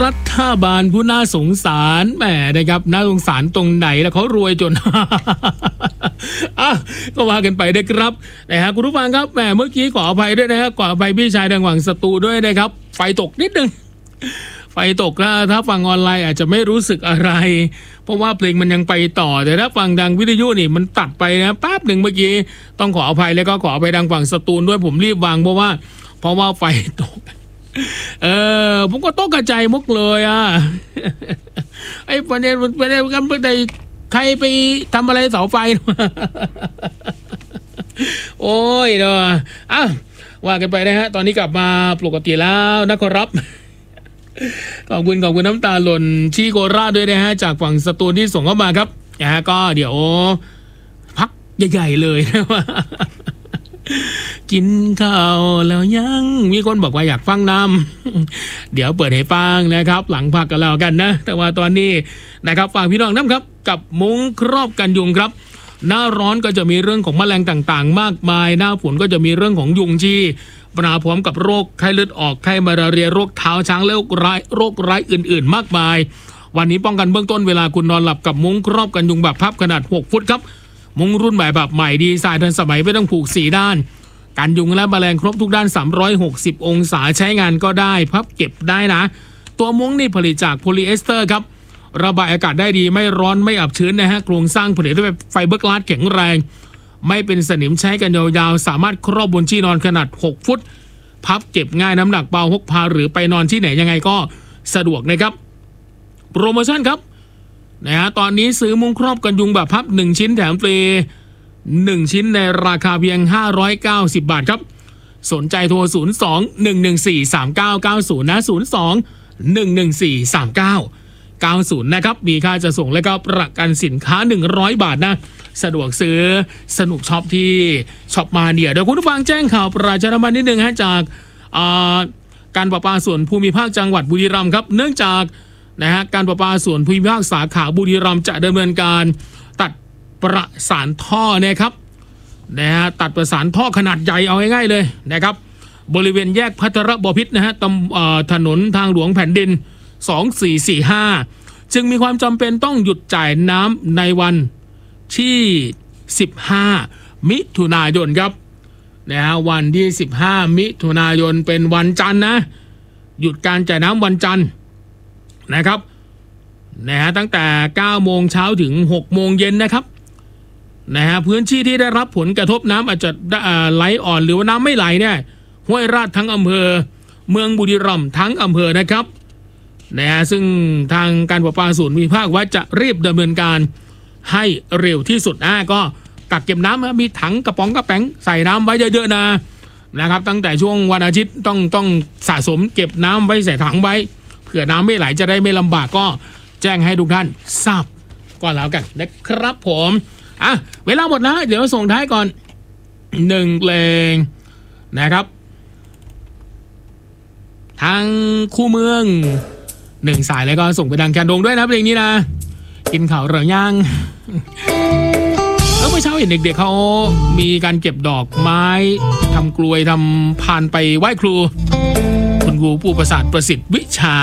รัฐบาลผู้น่าสงสารแหมนะครับน่าสงสารตรงไหนแล้วเขารวยจน ก็ว่ากันไปได้ครับนะฮะคุณผู้ฟังครับแหมเมื่อกี้ขออภัยด้วยนะครับขออภัยพี่ชายดังหวังสตูด้วยนะครับไฟตกนิดนึงไฟตกนะถ้าฟังออนไลน์อาจจะไม่รู้สึกอะไรเพราะว่าเพลงมันยังไปต่อแต่ถ้าฟังดังวิทยุนี่มันตัดไปนะแป๊บหนึ่งเมื่อกี้ต้องขออภัยแล้วก็ขออภัยดังฝั่งสตูด้วยผมรีบวางเพราะว่าไฟตกผมก็ต้องกระจายมุกเลยไอ้ประเด็นกันไปใครไปทำอะไรเสาไฟ โอ้ยเนาะว่ากันไปนะฮะตอนนี้กลับมาปกติแล้วนะครับ ขอบคุณน้ำตาหล่นที่โคราชด้วยนะฮะจากฝั่งสตูลที่ส่งเข้ามาครับนะฮะก็เดี๋ยวพักใหญ่ๆเลยนะว่า กินข้าวแล้วยังมีคนบอกว่าอยากฟังนำ เดี๋ยวเปิดให้ฟังนะครับหลังพักกันแล้วกันนะแต่ว่าตอนนี้นะครับฝากพี่น้องนะครับกับมุ้งครอบกันยุงครับหน้าร้อนก็จะมีเรื่องของแมลงต่างๆมากมายหน้าฝนก็จะมีเรื่องของยุงที่มาพร้อมกับโรคไข้เลือดออกไข้มาลาเรียโรคเท้าช้างโรคร้ายอื่นๆมากมายวันนี้ป้องกันเบื้องต้นเวลาคุณนอนหลับกับมุ้งครอบกันยุงแบบพับขนาด6 ฟุตครับมุ้งรุ่นใหม่แบบใหม่ดีไซน์ทันสมัยไม่ต้องผูก4ด้านกันยุงและแมลงครบทุกด้าน360องศาใช้งานก็ได้พับเก็บได้นะตัวมุ้งนี่ผลิตจากโพลีเอสเตอร์ครับระบายอากาศได้ดีไม่ร้อนไม่อับชื้นนะฮะโครงสร้างผลิตด้วยไฟเบอร์กลาสแข็งแรงไม่เป็นสนิมใช้กันยาวๆสามารถครอบบนที่นอนขนาด6 ฟุตพับเก็บง่ายน้ำหนักเบาพกพาหรือไปนอนที่ไหนยังไงก็สะดวกนะครับโปรโมชั่นครับนะฮะตอนนี้ซื้อมุ้งครอบกันยุงแบบพับ1ชิ้นแถมฟรี1ชิ้นในราคาเพียง590 บาทครับสนใจโทร02-114-3990นะ02-114-3990นะครับมีค่าจะส่งและก็ประกันสินค้า100 บาทนะสะดวกซื้อสนุกช็อปที่ช็อปมาเนี่ยเดี๋ยวคุณผู้ฟังแจ้งข่าวประชาสัมพันธ์นิดนึงฮะจากการประปาส่วนภูมิภาคจังหวัดบุรีรัมย์ครับเนื่องจากนะฮะการประปาส่วนภูมิภาคสาขาบุรีรัมย์จะดำเนินการตัดประสานท่อนะครับนะฮะตัดประสานท่อขนาดใหญ่เอาง่ายๆเลยนะครับบริเวณแยกพัทรบพิตรนะฮะถนนทางหลวงแผ่นดิน2445จึงมีความจำเป็นต้องหยุดจ่ายน้ำในวันที่15มิถุนายนครับนะฮะวันที่15มิถุนายนเป็นวันจันทร์นะหยุดการจ่ายน้ำวันจันทร์นะครับนะฮะตั้งแต่9 โมงเช้าถึง6 โมงเย็นนะครับนะฮะพื้นที่ที่ได้รับผลกระทบน้ำอาจจะไหลอ่อนหรือว่าน้ำไม่ไหลเนี่ยห้วยราชทั้งอำเภอเมืองบุรีรัมย์ทั้งอำเภอนะครับนะฮะซึ่งทางการประปาส่วนภูมิภาคว่าจะรีบดำเนินการให้เร็วที่สุดก็กักเก็บน้ำมีถังกระป๋องกระแป๋งใส่น้ำไว้เยอะๆนะครับตั้งแต่ช่วงวันอาทิตย์ต้องสะสมเก็บน้ำไว้ใส่ถังไว้เผื่อน้ำไม่ไหลจะได้ไม่ลำบากก็แจ้งให้ทุกท่านทราบก็แล้วกันนะครับผมเวลาหมดแล้วเดี๋ยวส่งท้ายก่อน1เพลงนะครับทางคู่เมือง1สายแล้วก็ส่งไปดังแคนดงด้วยนะเพลงนี้นะกินข่าวเหรือย่างเมื่อเช้าเห็นเด็กๆเขามีการเก็บดอกไม้ทำกลวยทำพานไปไหว้ครูคุณครูผู้ประสาทประสิทธิ์วิชา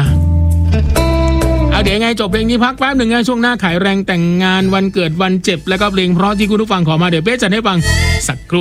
เดี๋ยวไงจบเพลงนี้พักแป๊บหนึ่งนะช่วงหน้าขายแรงแต่งงานวันเกิดวันเจ็บแล้วก็เพลงเพราะที่คุณผู้ฟังขอมาเดี๋ยวเป๊ะจัดให้ฟังสักครู่